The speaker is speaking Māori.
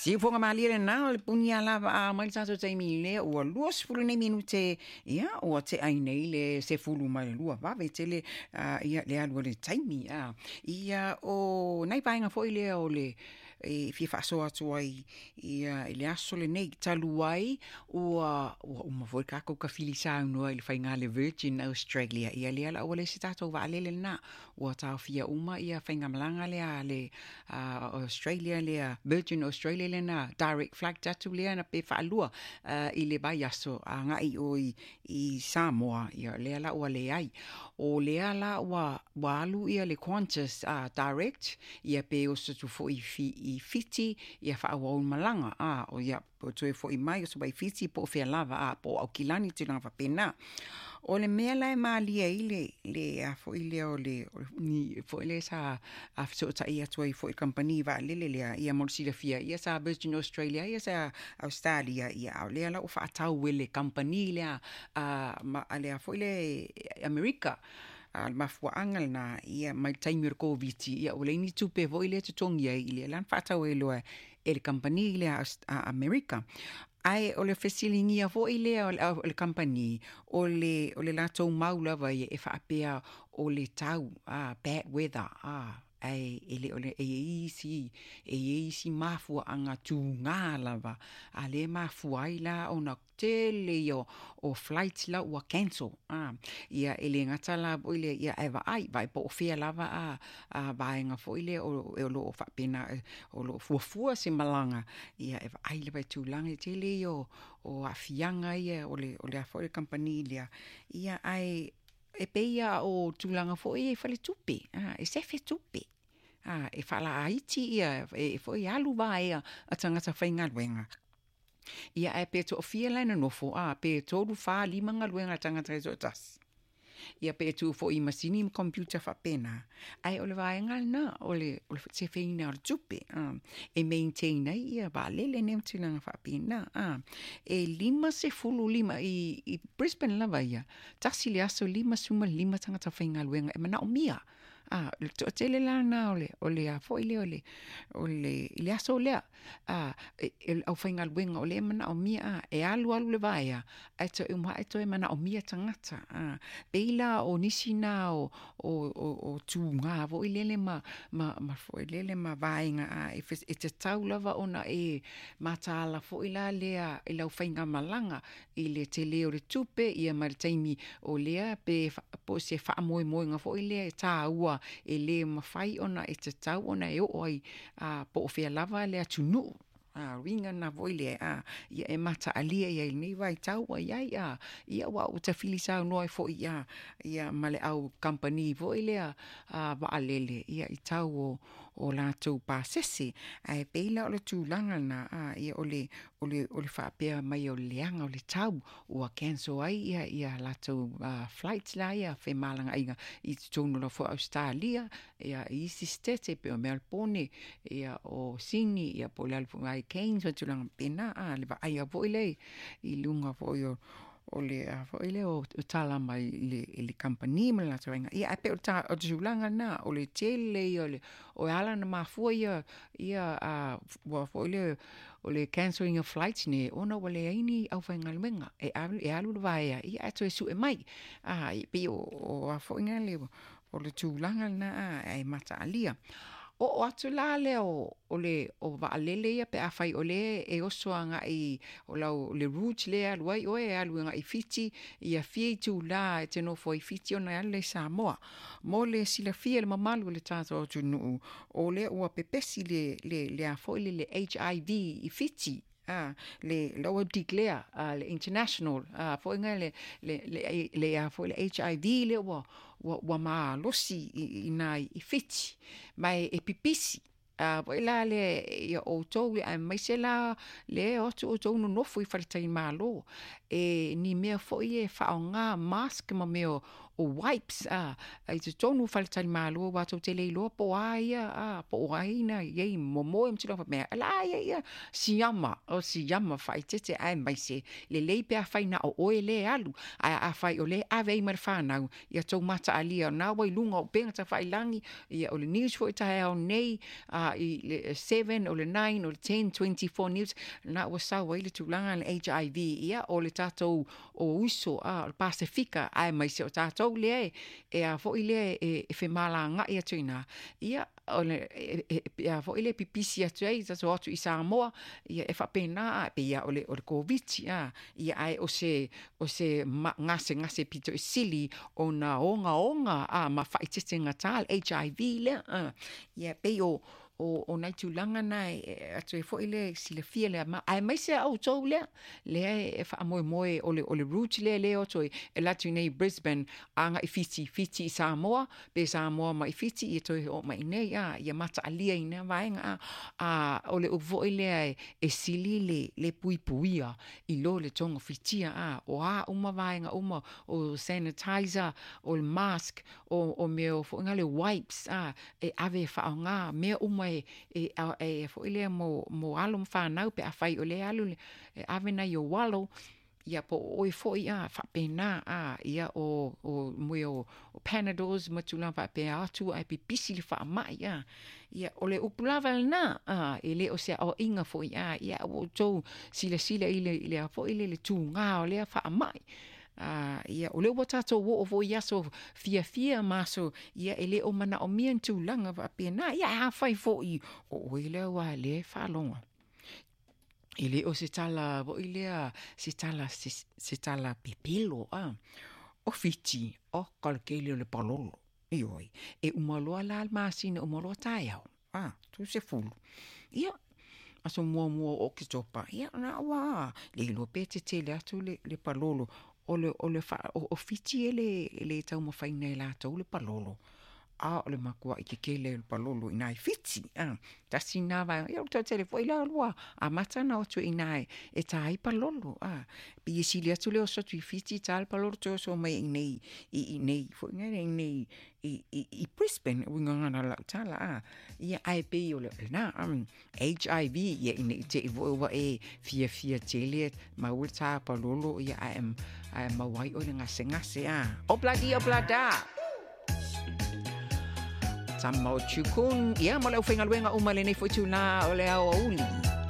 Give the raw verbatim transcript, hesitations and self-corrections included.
Si fonga mali le na le punia lava a mai sa so te mi le o luas fulu nei minute ia o te ai nei le se fulu mai lua va ve te le ia le alu le taimi a ia o nai painga foi le o le e fi fa so atu ai ia le aso le nei talu ai o o ma foi ka ko ka filisa no le fainga le Virgin Australia ia le ala o le sitato va le le na o ta fia uma ia fainga malanga le le Australia le Virgin Australia le na direct flight tatu le na pe fa lua i le bai aso anga i o i, i Samoa ia le ala o le ai o le ala wa walu ia le Qantas uh, direct ia pe o so tu fo i fi i fiti ia fa o malanga a o ia po tu fo i mai so bai fiti po fe lava a po o kilani te na fa pena o le mea lai mali ai le le a fo i le o le ni fo le sa a so ta ia tu fo i company va le le le ia mo si le fia ia sa Virgin Australia ia sa Australia ia o le ala o fa tau le company le a ma ale a fo le America al mafua angal na ia mai taimir covid ia o le ni tupe vo ile te tongi ai ile lan fa tau e lo e le company le a America ai o le fesilingia vo ile o le company o le o le lato maula vai e fa apea o le tau ah bad weather ah ai ele ole e isi e isi mafua anga tu ngalava ale mafua ila ona tele yo o flight la wa cancel ah ia ele ngata la ile ia eva ai vai po fia lava a a vai nga fo ile o o lo fa pena o lo fu fu se malanga ia eva ai le vai tu langa tele yo o afianga ia o le o le fo company ia ia ai e peia o tulanga fo e fale tupe ah e se fe tupe ah e fala aiti ia e fo ia lu vai a tangata fainga wenga ia e pe to fia lana no fo a pe to du fa lima nga wenga tangata zo tas ia pe tu fo i masini computer fa pena ai o le vai nga na o le o le se feina o tupe ah e maintain ia ba le le nem tulanga fa pena ah e lima se fulu lima i, i Brisbane la vai tasi le aso lima suma lima tangata fainga wenga e mana o mia ah to tele la na ole ole a foi le ole ole le aso le ah el au fainga wenga ole mana o mia e alu alu le vai a to e ma to e mana o mia tangata ah beila o nisina o o o, o tu nga vo ile le ma ma ma foi le le ma vai nga e e te tau lava ona e mata la foi la le e lau fainga malanga i le te leo le tupe ia ma taimi o le pe po se fa moi moi nga foi le ta ua e le mawhai ona e te tau ona e oi a po fia lava le atunu a ringa na voile a ia e mata alia ia nei vai tau ai ai a ia wa o te filisa noi fo ia ia male au company voile a va alele ia i tau o o la tu pasesi ai peila o le tulanga na a ia ole ole ole fa pe mai o leanga o le tau o cancel ai ia ia la tu uh, flights la ia fe malanga inga i tonu lo fo Australia ia i sistete pe o Melbourne ia o Sydney ia po le ai Keynes o tulanga pena a le va ai a voile i lunga fo yo o le a fo ile o tala mai le le company me la tsainga ia pe o ta o tulanga na o le tele o le o ala na mafua ia ia a wa fo ile o le cancelling of flights ne ona wale aini au fa ngalmenga e alu e alu vai ia to su e mai a pe o o fo ngale o le tulanga na ai mata alia o o atu la le o o le o va lele ia pe afai o le e oso anga i o lau le route le aluai o e alu anga i fiti ia fie tu la e te no foi fiti ona ale Samoa mo le sila fie le mamalu le tato o tunu o le ua pepesi le le le a foi le le H I V i fiti ah le lower declare uh, le international ah uh, foi nga le le le le a foi le H I V le wa wa, wa ma losi i, i nai i fiti mai e pipisi ah uh, la le ia o to a mai se la le o to to no no foi fa tai malo e ni me foi e fa nga mask ma me o o wipes a ai te tonu fale tali malo wa to te leilo po ai a po ai na ye mo mo em tino me ala ia siama o siama fai te te ai mai se le le pe a fai na o o le alu a a fai o le ave mar fa na ia to mata ali na wa lunga o penga ta fai langi ia o le news for ta o nei a i le seven o le nine o le ten twenty-four news na wa sa wa le tulanga le H I V ia o le tato o uso a le Pacifica ai mai se o tato le e a fo ile e fe mala nga ia tuina ia o le ia fo ile pipisi atu ai tato atu i Samoa ia e fa pena pe ia o le o le covid ia ia ai o se o se ngase ngase pito sili o na onga onga a ma fa itse ngatal H I V le ia pe o o o nai tulanga nai atu e fo ile sile fia le ma ai mai se au tau le le e fa moe moe o le o le route le le o toi e la tu nei Brisbane anga i fiti fiti Samoa pe Samoa mai fiti i toi o mai nei a ia mata alia ina vaenga a o le o vo ile e sili le le pui puia i lo le tonga fitia a o a uma vaenga uma o sanitizer o le mask o o meo fo ngale wipes a e ave fa nga me uma e e e fo ile mo mo alum fa na pe a fai o le alu e ave na yo walo ia po o e fo ia fa pena a ia o o mo o Panadols matula fa pe atu ai pipisi fa mai ia ia o le upulava na a ele o se o inga fo ia ia o to sile sile ile ile fo ile le tu nga o le fa mai Uh, ia o le watato wo o vo ia so fia fia maso ia ele o mana o mien tu langa va pena ia ha fai fo i o ile wa le fa longa ile o se tala vo ile a se tala se tala pepelo a ah. O fiti o kalkele le palolo e oi e umalo ala masina umalo taiao ah tu se fulu ia aso mo mo o ki topa ia na wa le lo pete te le atu le, le palolo o le o le fa o, o fiti ele ele tau mo faina la tau le palolo a o le makua i ke kele le palolo inai fiti ah tasi na va ia o te le foi la lua a matana o tu inai e tai palolo ah pi si le atu le o so tu fiti tal palolo to so mai nei i nei foi nei nei i i i Brisbane winga ngana la tala ah ia ai pe o le na um, H I V ia i te vo wa e fia fia tele ma ulta palolo ia I am I am wai o le ngase ngase ah obladi oblada Samo chukun ia mo le ofenga luenga uma le nei foi tu na o le au uli